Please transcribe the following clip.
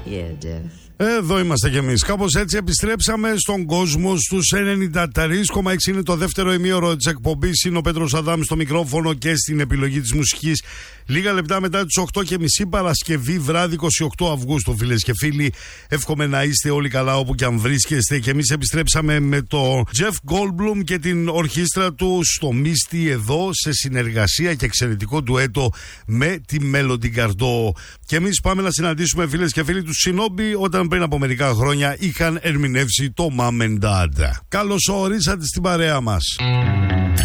Yeah, Jeff. Εδώ είμαστε κι εμείς. Κάπως έτσι επιστρέψαμε στον κόσμο στους 93,6. Είναι το δεύτερο ημίωρο της εκπομπής. Είναι ο Πέτρος Αδάμ στο μικρόφωνο και στην επιλογή της μουσικής. Λίγα λεπτά μετά τις 8:30 Παρασκευή βράδυ 28 Αυγούστου, φίλες και φίλοι. Εύχομαι να είστε όλοι καλά όπου και αν βρίσκεστε. Και εμείς επιστρέψαμε με το Jeff Goldblum και την ορχήστρα του στο Μίστη εδώ, σε συνεργασία και εξαιρετικό ντουέτο με τη Melody Gardot. Και εμείς πάμε να συναντήσουμε, φίλες και φίλοι, τους Shinobi, όταν πριν από μερικά χρόνια είχαν ερμηνεύσει το Mom and Dad. Καλώς ορίσατε στην παρέα μας.